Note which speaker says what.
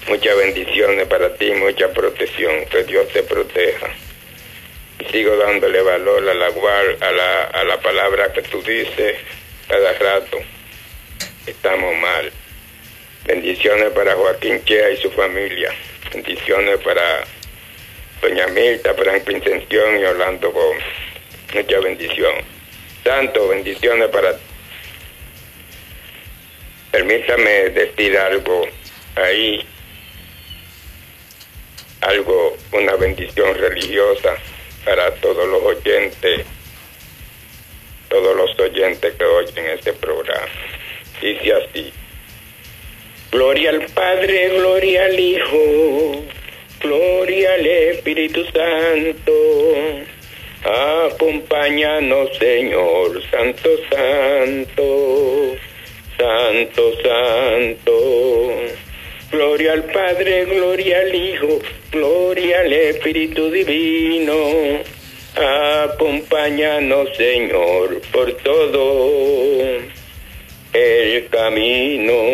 Speaker 1: Muchas bendiciones para ti, mucha protección, que Dios te proteja. Y sigo dándole valor a la palabra que tú dices cada rato. Estamos mal. Bendiciones para Joaquín Chea y su familia. Bendiciones para doña Mirta, Franklin Sención y Orlando Gómez. Mucha bendición. Tanto bendiciones para ti. Permítame decir algo ahí, una bendición religiosa para todos los oyentes que oyen este programa. Dice así: gloria al Padre, gloria al Hijo, gloria al Espíritu Santo. Acompáñanos, Señor, Santo, Santo, Santo, Santo. Gloria al Padre, gloria al Hijo, gloria al Espíritu Divino. Acompáñanos, Señor, por todo el camino.